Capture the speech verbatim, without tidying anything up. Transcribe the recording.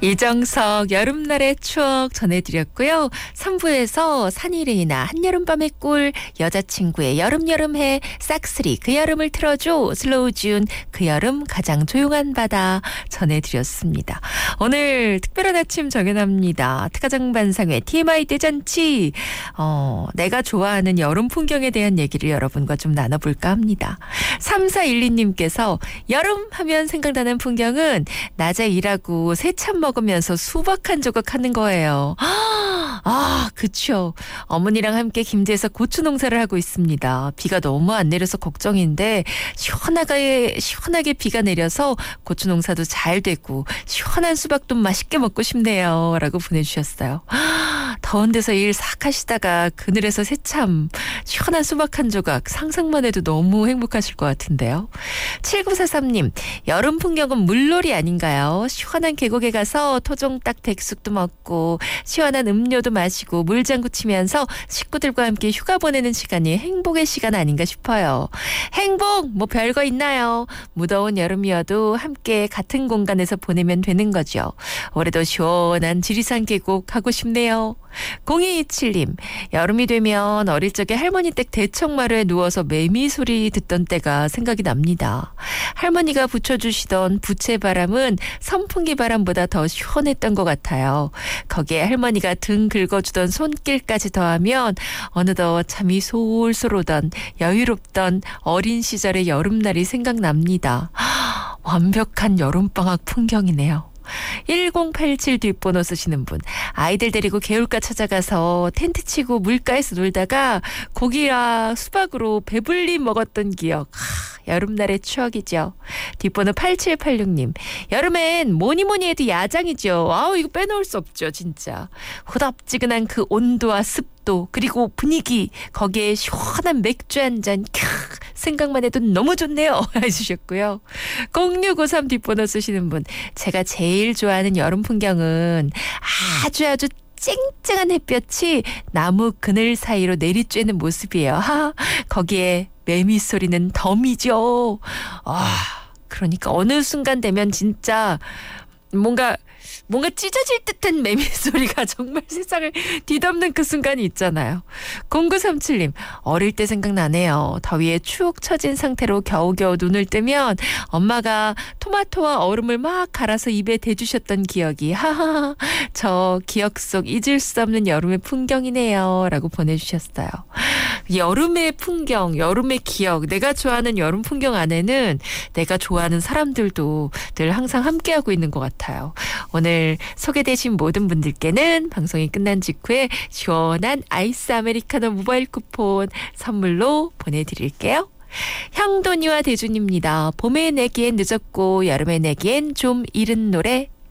이정석 여름날의 추억 전해드렸고요. 삼 부에서 산이레이나 한여름밤의 꿀, 여자친구의 여름여름해, 싹쓸이 그 여름을 틀어줘, 슬로우준 그 여름 가장 조용한 바다 전해드렸습니다. 오늘 특별한 아침 정연합니다. 특가장반상회 티엠아이 대잔치. 어, 내가 좋아하는 여름 풍경에 대한 얘기를 여러분과 좀 나눠볼까 합니다. 삼사일이 님께서 여름 하면 생각나는 풍경은 낮에 일하고 새참 먹으면서 수박 한 조각 하는 거예요. 아, 그쵸. 어머니랑 함께 김제에서 고추 농사를 하고 있습니다. 비가 너무 안 내려서 걱정인데 시원하게 시원하게 비가 내려서 고추 농사도 잘 되고 시원한 수박도 맛있게 먹고 싶네요. 라고 보내주셨어요. 더운 데서 일 싹 하시다가 그늘에서 새참 시원한 수박 한 조각 상상만 해도 너무 행복하실 것 같은데요. 칠구사삼 님, 여름 풍경은 물놀이 아닌가요? 시원한 계곡에 가서 토종닭 백숙도 먹고 시원한 음료도 마시고 물장구 치면서 식구들과 함께 휴가 보내는 시간이 행복의 시간 아닌가 싶어요. 행복 뭐 별거 있나요? 무더운 여름이어도 함께 같은 공간에서 보내면 되는 거죠. 올해도 시원한 지리산 계곡 가고 싶네요. 공이이칠 님, 여름이 되면 어릴 적에 할머니 댁 대청마루에 누워서 매미 소리 듣던 때가 생각이 납니다. 할머니가 붙여주시던 부채바람은 선풍기 바람보다 더 시원했던 것 같아요. 거기에 할머니가 등 긁어주던 손길까지 더하면 어느덧 잠이 솔솔 오던 여유롭던 어린 시절의 여름날이 생각납니다. 완벽한 여름방학 풍경이네요. 일공팔칠 뒷번호 쓰시는 분, 아이들 데리고 개울가 찾아가서 텐트 치고 물가에서 놀다가 고기와 수박으로 배불리 먹었던 기억. 하, 여름날의 추억이죠. 뒷번호 팔칠팔육 님, 여름엔 뭐니뭐니 해도 야장이죠. 아우, 이거 빼놓을 수 없죠, 진짜. 후덥지근한 그 온도와 습도 그리고 분위기, 거기에 시원한 맥주 한잔, 캬, 생각만 해도 너무 좋네요. 해주셨고요. 공육오삼 뒷번호 쓰시는 분, 제가 제일 좋아하는 여름 풍경은 아주 아주 쨍쨍한 햇볕이 나무 그늘 사이로 내리쬐는 모습이에요. 하, 거기에 매미 소리는 덤이죠. 아, 그러니까 어느 순간 되면 진짜 뭔가 뭔가 찢어질 듯한 매미 소리가 정말 세상을 뒤덮는 그 순간이 있잖아요. 공구삼칠 님, 어릴 때 생각나네요. 더위에 축 처진 상태로 겨우겨우 눈을 뜨면 엄마가 토마토와 얼음을 막 갈아서 입에 대주셨던 기억이, 하하, 저 기억 속 잊을 수 없는 여름의 풍경이네요. 라고 보내주셨어요. 여름의 풍경, 여름의 기억, 내가 좋아하는 여름 풍경 안에는 내가 좋아하는 사람들도 늘 항상 함께하고 있는 것 같아요. 오늘 소개되신 모든 분들께는 방송이 끝난 직후에 시원한 아이스 아메리카노 모바일 쿠폰 선물로 보내드릴게요. 향돈이와 대준입니다. 봄에 내기엔 늦었고 여름에 내기엔 좀 이른 노래